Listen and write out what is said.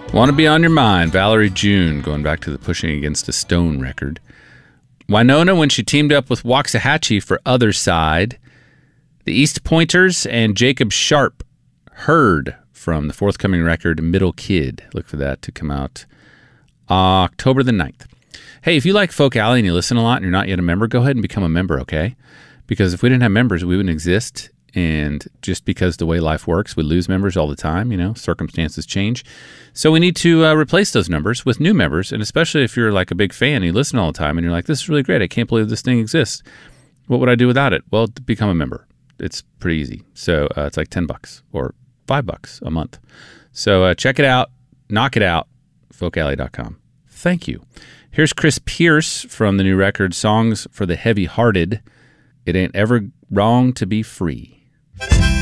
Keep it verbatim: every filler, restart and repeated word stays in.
Want to Be On Your Mind, Valerie June, going back to the Pushing Against a Stone record. Winona, when she teamed up with Waxahachie for Other Side. The East Pointers and Jacob Sharp, Heard, from the forthcoming record Middle Kid. Look for that to come out October the ninth. Hey, if you like Folk Alley and you listen a lot and you're not yet a member, go ahead and become a member, okay? Because if we didn't have members, we wouldn't exist. And just because the way life works, we lose members all the time, you know, circumstances change. So we need to uh, replace those numbers with new members. And especially if you're like a big fan and you listen all the time and you're like, this is really great, I can't believe this thing exists. What would I do without it? Well, become a member. It's pretty easy. So uh, it's like ten bucks or five bucks a month. So uh, check it out. Knock it out. folk alley dot com. Thank you. Here's Chris Pierce from the new record, Songs for the Heavy-Hearted. It Ain't Ever Wrong to Be Free.